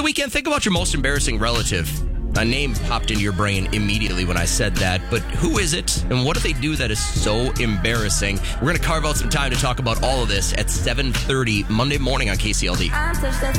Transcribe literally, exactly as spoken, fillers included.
weekend, think about your most embarrassing relative. A name popped into your brain immediately when I said that, but who is it, and what do they do that is so embarrassing? We're going to carve out some time to talk about all of this at seven thirty Monday morning on K C L D.